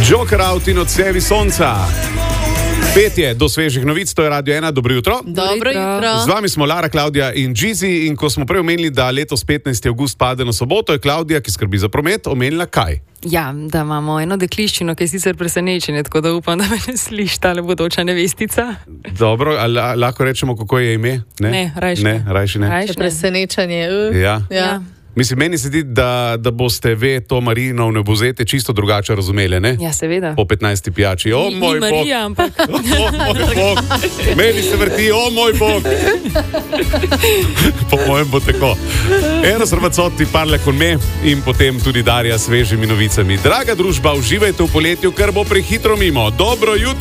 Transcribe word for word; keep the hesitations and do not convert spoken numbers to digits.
Joker out in odsevi sonca. Petje do svežih novic, to je Radio ena, dobro jutro. Dobro jutro. Z vami smo Lara, Klavdija in Džizi in ko smo prej omenili, da letos petnajsti avgust pade na soboto, je Klavdija, ki skrbi za promet, omenila kaj? Ja, da imamo eno dekliščino, ki je sicer presenečenje, tako da upam, da me ne sliši tale bodoča nevestica. Dobro, ali lahko rečemo, kako je ime? Ne, ne rajši ne. Rajši ne. Rajši ne. Presenečenje. Uh. Ja. Ja. Ja. Mislim, meni se zdi, da, da boste ve to Marijino v nebozete čisto drugače razumeli, ne? Ja, seveda. Po petnajsti pijači. O, Ni, moj ni Marija, bog. ampak... O, moj bog. Meni se vrti, o, moj bog. Po mojem bo tako. Eno Srvacotti parle con me in potem tudi Darja s svežimi novicami. Draga družba, uživajte v poletju, ker bo prehitro mimo. Dobro jutro.